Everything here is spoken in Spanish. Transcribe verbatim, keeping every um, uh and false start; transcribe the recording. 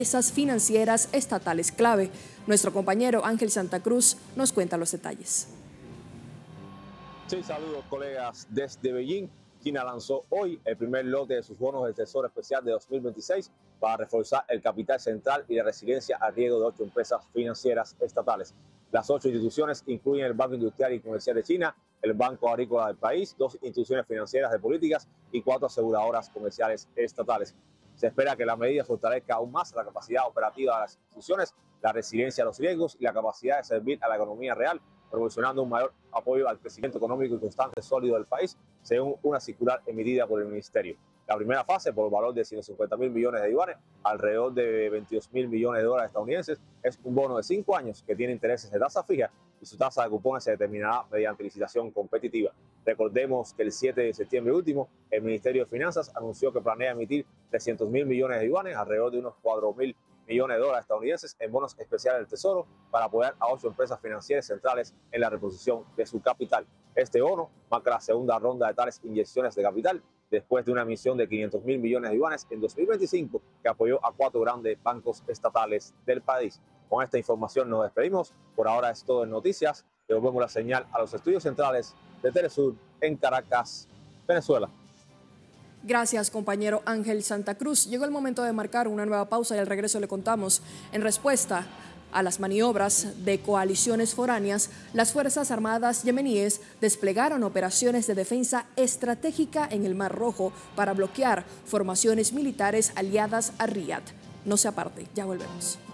empresas financieras estatales clave. Nuestro compañero Ángel Santa Cruz nos cuenta los detalles. Sí, saludos colegas desde Beijing. China lanzó hoy el primer lote de sus bonos del Tesoro Especial de dos mil veintiséis para reforzar el capital central y la resiliencia a riesgo de ocho empresas financieras estatales. Las ocho instituciones incluyen el Banco Industrial y Comercial de China, el Banco Agrícola del país, dos instituciones financieras de políticas y cuatro aseguradoras comerciales estatales. Se espera que la medida fortalezca aún más la capacidad operativa de las instituciones, la resiliencia a los riesgos y la capacidad de servir a la economía real, proporcionando un mayor apoyo al crecimiento económico y constante sólido del país, según una circular emitida por el Ministerio. La primera fase, por valor de ciento cincuenta mil millones de yuanes, alrededor de veintidós mil millones de dólares estadounidenses, es un bono de cinco años que tiene intereses de tasa fija y su tasa de cupones se determinará mediante licitación competitiva. Recordemos que el siete de septiembre último, el Ministerio de Finanzas anunció que planea emitir trescientos mil millones de yuanes, alrededor de unos cuatro mil millones de dólares estadounidenses, en bonos especiales del Tesoro para apoyar a ocho empresas financieras centrales en la reposición de su capital. Este bono marca la segunda ronda de tales inyecciones de capital después de una emisión de quinientos mil millones de yuanes en dos mil veinticinco que apoyó a cuatro grandes bancos estatales del país. Con esta información nos despedimos. Por ahora es todo en noticias. Devolvemos la señal a los estudios centrales de Telesur en Caracas, Venezuela. Gracias, compañero Ángel Santa Cruz. Llegó el momento de marcar una nueva pausa y al regreso le contamos. En respuesta a las maniobras de coaliciones foráneas, las Fuerzas Armadas yemeníes desplegaron operaciones de defensa estratégica en el Mar Rojo para bloquear formaciones militares aliadas a Riad. No se aparte, ya volvemos.